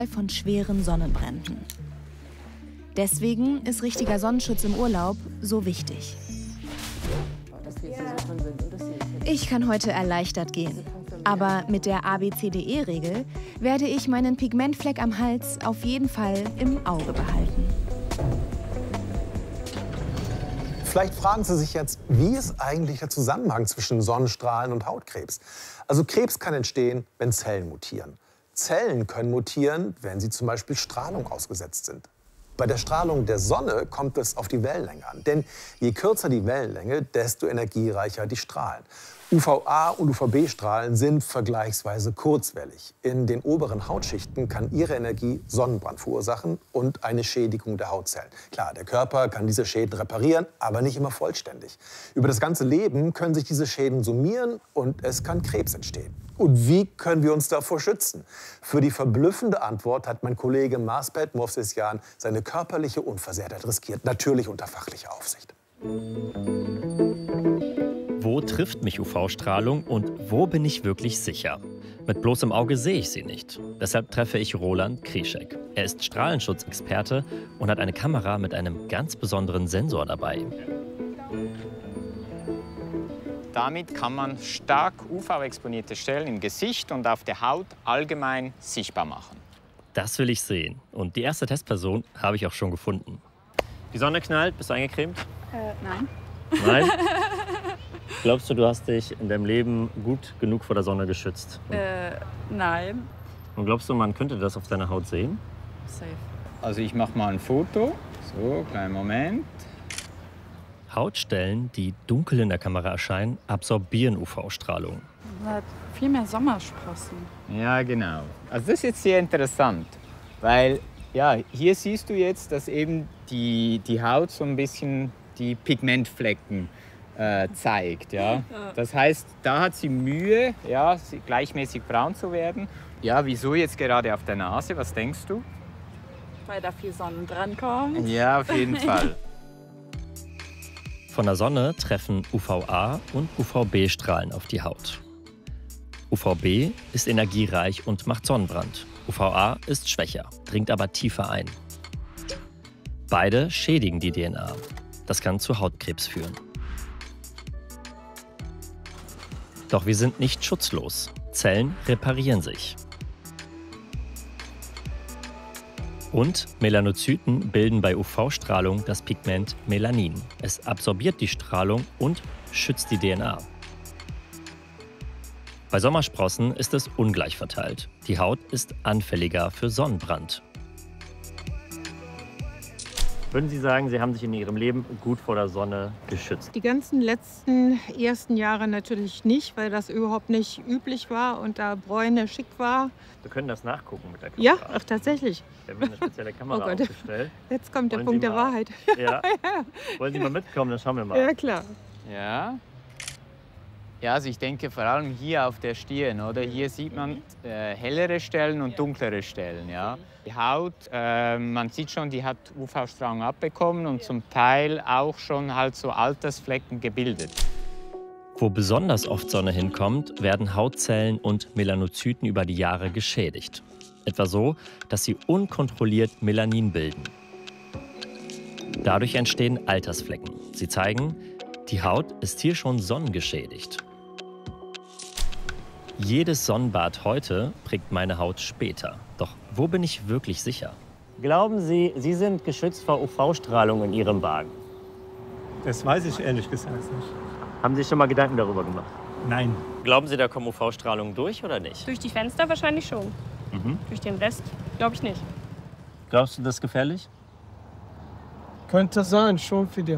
von schweren Sonnenbränden. Deswegen ist richtiger Sonnenschutz im Urlaub so wichtig. Ich kann heute erleichtert gehen. Aber mit der ABCDE-Regel werde ich meinen Pigmentfleck am Hals auf jeden Fall im Auge behalten. Vielleicht fragen Sie sich jetzt, wie ist eigentlich der Zusammenhang zwischen Sonnenstrahlen und Hautkrebs? Also Krebs kann entstehen, wenn Zellen mutieren. Zellen können mutieren, wenn sie zum Beispiel Strahlung ausgesetzt sind. Bei der Strahlung der Sonne kommt es auf die Wellenlänge an. Denn je kürzer die Wellenlänge, desto energiereicher die Strahlen. UVA- und UVB-Strahlen sind vergleichsweise kurzwellig. In den oberen Hautschichten kann ihre Energie Sonnenbrand verursachen und eine Schädigung der Hautzellen. Klar, der Körper kann diese Schäden reparieren, aber nicht immer vollständig. Über das ganze Leben können sich diese Schäden summieren und es kann Krebs entstehen. Und wie können wir uns davor schützen? Für die verblüffende Antwort hat mein Kollege Marsbet Movsisyan seine körperliche Unversehrtheit riskiert, natürlich unter fachlicher Aufsicht. Wo trifft mich UV-Strahlung und wo bin ich wirklich sicher? Mit bloßem Auge sehe ich sie nicht. Deshalb treffe ich Roland Krischek. Er ist Strahlenschutzexperte und hat eine Kamera mit einem ganz besonderen Sensor dabei. Damit kann man stark UV-exponierte Stellen im Gesicht und auf der Haut allgemein sichtbar machen. Das will ich sehen. Und die erste Testperson habe ich auch schon gefunden. Die Sonne knallt, bist du eingecremt? Nein. Nein? Glaubst du, du hast dich in deinem Leben gut genug vor der Sonne geschützt? Nein. Und glaubst du, man könnte das auf deiner Haut sehen? Safe. Also ich mache mal ein Foto. So, kleinen Moment. Hautstellen, die dunkel in der Kamera erscheinen, absorbieren UV-Strahlung. Man hat viel mehr Sommersprossen. Ja, genau. Also das ist jetzt sehr interessant, weil ja, hier siehst du jetzt, dass eben die Haut so ein bisschen die Pigmentflecken zeigt. Ja? Das heißt, da hat sie Mühe, ja, gleichmäßig braun zu werden. Ja, wieso jetzt gerade auf der Nase? Was denkst du? Weil da viel Sonne dran kommt. Ja, auf jeden Fall. Von der Sonne treffen UVA- und UVB-Strahlen auf die Haut. UVB ist energiereich und macht Sonnenbrand. UVA ist schwächer, dringt aber tiefer ein. Beide schädigen die DNA. Das kann zu Hautkrebs führen. Doch wir sind nicht schutzlos. Zellen reparieren sich. Und Melanozyten bilden bei UV-Strahlung das Pigment Melanin. Es absorbiert die Strahlung und schützt die DNA. Bei Sommersprossen ist es ungleich verteilt. Die Haut ist anfälliger für Sonnenbrand. Würden Sie sagen, Sie haben sich in Ihrem Leben gut vor der Sonne geschützt? Die ganzen ersten Jahre natürlich nicht, weil das überhaupt nicht üblich war und da Bräune schick war. Wir können das nachgucken mit der Kamera. Ja, ach, tatsächlich. Wir haben eine spezielle Kamera Oh Gott. aufgestellt. Jetzt kommt der Wollen Punkt Sie der mal- Wahrheit. Ja. Wollen Sie mal mitkommen, dann schauen wir mal. Ja, klar. Ja. Ja, also ich denke vor allem hier auf der Stirn, oder? Hier sieht man hellere Stellen und dunklere Stellen, ja. Die Haut, man sieht schon, die hat UV-Strahlung abbekommen und zum Teil auch schon halt so Altersflecken gebildet. Wo besonders oft Sonne hinkommt, werden Hautzellen und Melanozyten über die Jahre geschädigt. Etwa so, dass sie unkontrolliert Melanin bilden. Dadurch entstehen Altersflecken. Sie zeigen, die Haut ist hier schon sonnengeschädigt. Jedes Sonnenbad heute prägt meine Haut später. Doch wo bin ich wirklich sicher? Glauben Sie, Sie sind geschützt vor UV-Strahlung in Ihrem Wagen? Das weiß ich ehrlich gesagt nicht. Haben Sie sich schon mal Gedanken darüber gemacht? Nein. Glauben Sie, da kommen UV-Strahlungen durch oder nicht? Durch die Fenster wahrscheinlich schon. Durch den Rest glaube ich nicht. Glaubst du, das ist gefährlich? Könnte sein, schon für die